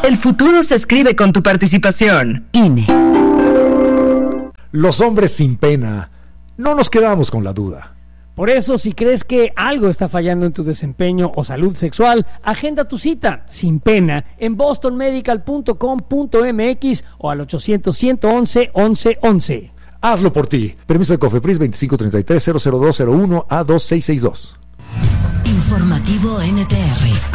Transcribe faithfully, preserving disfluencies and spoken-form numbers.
El futuro se escribe con tu participación. I N E. Los hombres sin pena no nos quedamos con la duda. Por eso, si crees que algo está fallando en tu desempeño o salud sexual, agenda tu cita sin pena en boston medical punto com punto m x o al ochocientos, ciento once, once once. Hazlo por ti. Permiso de Cofepris veinticinco treinta y tres, cero cero dos cero uno A dos seis seis dos. Informativo N T R